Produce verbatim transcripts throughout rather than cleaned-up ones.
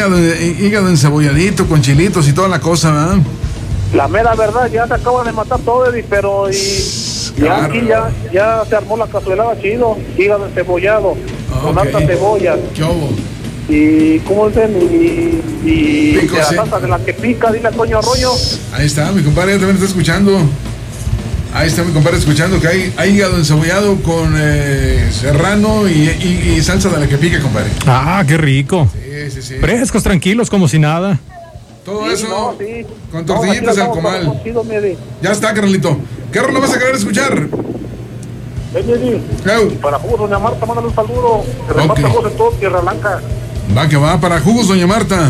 hígado, hígado encebolladito con chilitos y toda la cosa, ¿verdad? La mera verdad, ya se acaban de matar todo, Eddie, pero y, ya aquí ya, ya se armó la cazuelada chido, hígado encebollado, okay, con alta cebolla. ¿Qué hubo? Y, ¿cómo dicen? Y, y Pico, de la sí. salsa de la que pica, dile a Toño Arroyo. Ahí está, mi compadre también está escuchando. Ahí está mi compadre escuchando que hay, hay hígado encebollado con eh, serrano y, y, y salsa de la que pica, compadre. Ah, qué rico. Sí, sí, sí. Frescos, tranquilos, como si nada. Todo Sí, eso no, sí. con tortillitas no, al comal. Chido, Ya está, carnalito. ¿Qué rola vas a querer escuchar? Eddie, para Jugos Doña Marta, mándale un saludo. Que Okay. reparte Jugos en todo Tierra Blanca. Va que va, para Jugos Doña Marta.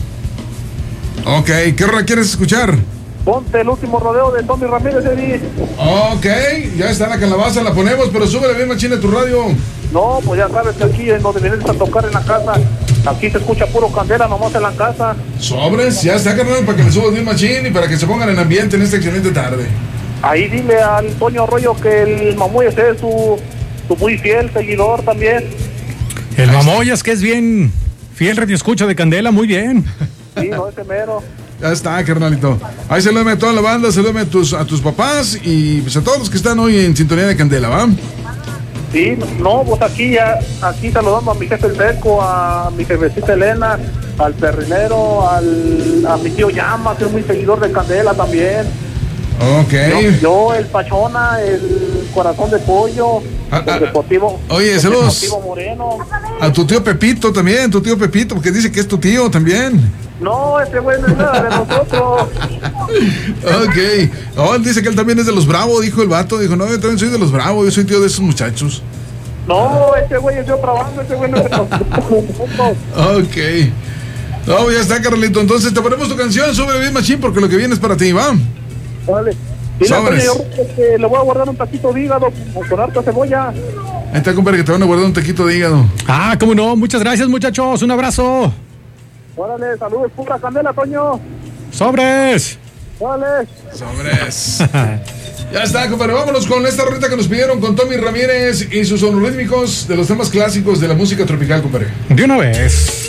Ok, ¿qué rola quieres escuchar? Ponte el último rodeo de Tommy Ramírez, Eddie. Ok, ya está la calabaza, la ponemos, pero súbele bien machina a tu radio. No, pues ya sabes que aquí en donde vienes a tocar en la casa, aquí se escucha puro Candela nomás en la casa. Sobres, ya está, carnal, para que le subas bien machín y para que se pongan en ambiente en esta excelente tarde. Ahí dile al Toño Arroyo que el Mamoyas es su, su muy fiel seguidor también. El Mamoyas, que es bien fiel radioescucha de Candela, muy bien. Sí, no, ese mero. Ya está, carnalito. Ahí saludame a toda la banda, saludame a tus, a tus papás y pues a todos los que están hoy en sintonía de Candela, ¿va? Sí, no, pues aquí ya, aquí saludando a mi jefe el Seco, a mi jefecita Elena, al perrinero, al, a mi tío Llama, que es muy seguidor de Candela también. Ok. Yo, yo el Pachona, el Corazón de Pollo, Ah, el ah, Deportivo. oye, el saludos. Deportivo Moreno. A tu tío Pepito también, tu tío Pepito, porque dice que es tu tío también. No, ese güey no es nada de nosotros. Ok. Oh, él dice que él también es de los Bravo, dijo el vato. Dijo, no, yo también soy de los Bravo, yo soy tío de esos muchachos. No, ese güey es de otra banda, ese güey no es de nosotros. Ok. No, ya está, Carlito. Entonces te ponemos tu canción, sube bien machín, porque lo que viene es para ti, ¿va? Vale. Dile a Toño, Sobres. yo que le voy a guardar un taquito de hígado con harta cebolla. Ahí está, compadre, que te van a guardar un taquito de hígado. Ah, cómo no. Muchas gracias, muchachos. Un abrazo. Órale, saludos, pura Candela, Toño. Sobres. Órale. Sobres. Ya está, compadre. Vámonos con esta rolita que nos pidieron con Tommy Ramírez y sus sonorítmicos de los temas clásicos de la música tropical, compadre. De una vez.